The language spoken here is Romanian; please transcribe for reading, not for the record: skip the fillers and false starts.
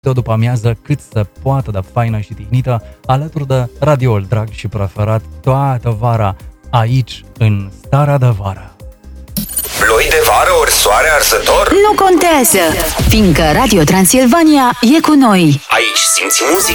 de o după-amiază cât se poate de faină și tihnită, alături de radioul drag și preferat toată vara, aici, în Starea de Vară. Ploi de vară ori soare arsător? Nu contează, fiindcă Radio Transilvania e cu noi. Aici simți muzica.